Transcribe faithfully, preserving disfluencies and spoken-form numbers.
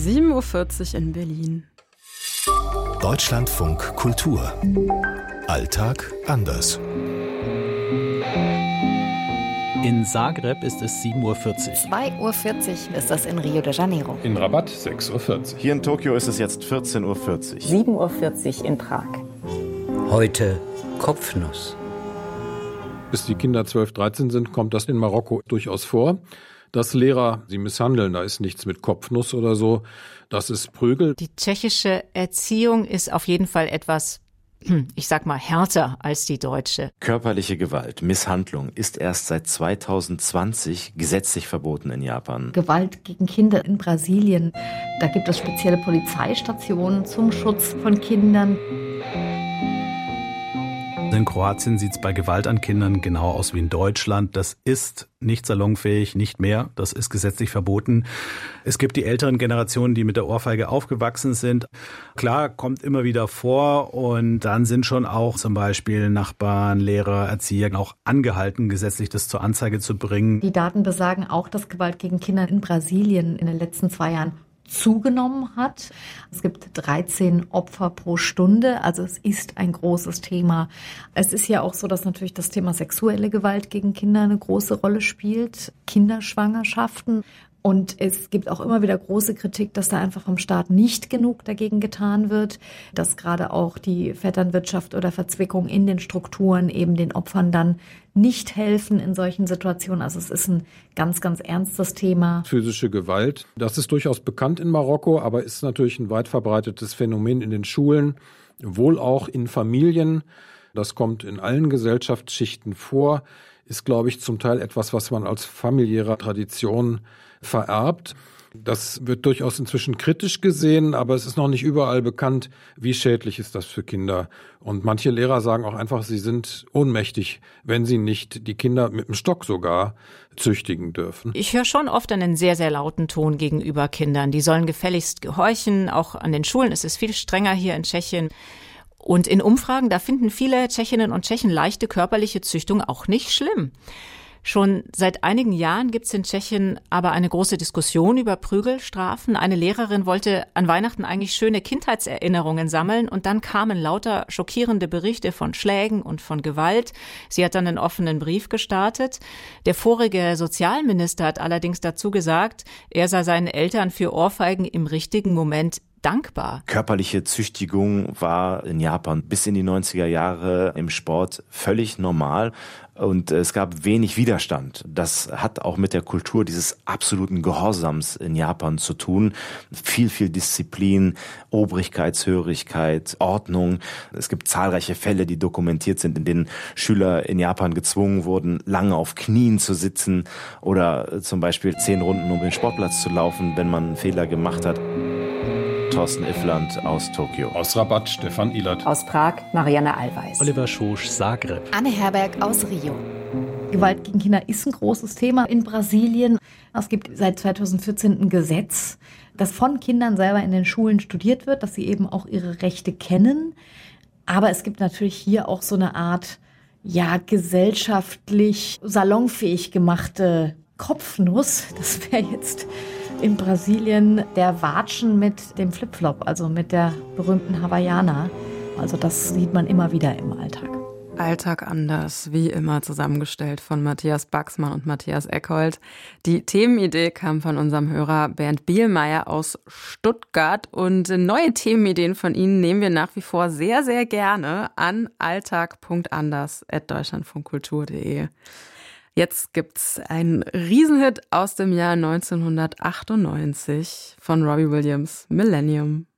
sieben Uhr vierzig in Berlin. Deutschlandfunk Kultur. Alltag anders. In Zagreb ist es sieben Uhr vierzig. zwei Uhr vierzig ist das in Rio de Janeiro. In Rabat sechs Uhr vierzig. Hier in Tokio ist es jetzt vierzehn Uhr vierzig. sieben Uhr vierzig in Prag. Heute Kopfnuss. Bis die Kinder zwölf, dreizehn sind, kommt das in Marokko durchaus vor, dass Lehrer sie misshandeln. Da ist nichts mit Kopfnuss oder so. Das ist Prügel. Die tschechische Erziehung ist auf jeden Fall etwas, ich sag mal, härter als die deutsche. Körperliche Gewalt, Misshandlung ist erst seit zweitausendzwanzig gesetzlich verboten in Japan. Gewalt gegen Kinder in Brasilien. Da gibt es spezielle Polizeistationen zum Schutz von Kindern. In Kroatien sieht es bei Gewalt an Kindern genau aus wie in Deutschland. Das ist nicht salonfähig, nicht mehr. Das ist gesetzlich verboten. Es gibt die älteren Generationen, die mit der Ohrfeige aufgewachsen sind. Klar, kommt immer wieder vor. Und dann sind schon auch zum Beispiel Nachbarn, Lehrer, Erzieher auch angehalten, gesetzlich das zur Anzeige zu bringen. Die Daten besagen auch, dass Gewalt gegen Kinder in Brasilien in den letzten zwei Jahren zugenommen hat. Es gibt dreizehn Opfer pro Stunde, also es ist ein großes Thema. Es ist ja auch so, dass natürlich das Thema sexuelle Gewalt gegen Kinder eine große Rolle spielt, Kinderschwangerschaften. Und es gibt auch immer wieder große Kritik, dass da einfach vom Staat nicht genug dagegen getan wird, dass gerade auch die Vetternwirtschaft oder Verzwickung in den Strukturen eben den Opfern dann nicht helfen in solchen Situationen. Also es ist ein ganz, ganz ernstes Thema. Physische Gewalt, das ist durchaus bekannt in Marokko, aber ist natürlich ein weit verbreitetes Phänomen in den Schulen, wohl auch in Familien. Das kommt in allen Gesellschaftsschichten vor, ist, glaube ich, zum Teil etwas, was man als familiäre Tradition vererbt. Das wird durchaus inzwischen kritisch gesehen, aber es ist noch nicht überall bekannt, wie schädlich ist das für Kinder. Und manche Lehrer sagen auch einfach, sie sind ohnmächtig, wenn sie nicht die Kinder mit dem Stock sogar züchtigen dürfen. Ich höre schon oft einen sehr, sehr lauten Ton gegenüber Kindern. Die sollen gefälligst gehorchen. Auch an den Schulen ist es viel strenger hier in Tschechien. Und in Umfragen, da finden viele Tschechinnen und Tschechen leichte körperliche Züchtung auch nicht schlimm. Schon seit einigen Jahren gibt es in Tschechien aber eine große Diskussion über Prügelstrafen. Eine Lehrerin wollte an Weihnachten eigentlich schöne Kindheitserinnerungen sammeln und dann kamen lauter schockierende Berichte von Schlägen und von Gewalt. Sie hat dann einen offenen Brief gestartet. Der vorige Sozialminister hat allerdings dazu gesagt, er sei seinen Eltern für Ohrfeigen im richtigen Moment dankbar. Körperliche Züchtigung war in Japan bis in die neunziger Jahre im Sport völlig normal und es gab wenig Widerstand. Das hat auch mit der Kultur dieses absoluten Gehorsams in Japan zu tun. Viel, viel Disziplin, Obrigkeitshörigkeit, Ordnung. Es gibt zahlreiche Fälle, die dokumentiert sind, in denen Schüler in Japan gezwungen wurden, lange auf Knien zu sitzen oder zum Beispiel zehn Runden um den Sportplatz zu laufen, wenn man einen Fehler gemacht hat. Thorsten Iffland aus Tokio. Aus Rabat Stefan Ilert. Aus Prag Marianne Allweis. Oliver Schosch, Zagreb. Anne Herberg aus Rio. Gewalt gegen Kinder ist ein großes Thema in Brasilien. Es gibt seit zweitausendvierzehn ein Gesetz, das von Kindern selber in den Schulen studiert wird, dass sie eben auch ihre Rechte kennen. Aber es gibt natürlich hier auch so eine Art, ja, gesellschaftlich salonfähig gemachte Kopfnuss. Das wäre jetzt in Brasilien der Watschen mit dem Flipflop, also mit der berühmten Hawaiianer. Also das sieht man immer wieder im Alltag. Alltag anders, wie immer zusammengestellt von Matthias Baxmann und Matthias Eckhold. Die Themenidee kam von unserem Hörer Bernd Bielmeier aus Stuttgart und neue Themenideen von Ihnen nehmen wir nach wie vor sehr, sehr gerne an alltag punkt anders at deutschlandfunkkultur punkt de. Jetzt gibt's einen Riesenhit aus dem Jahr neunzehnhundertachtundneunzig von Robbie Williams, Millennium.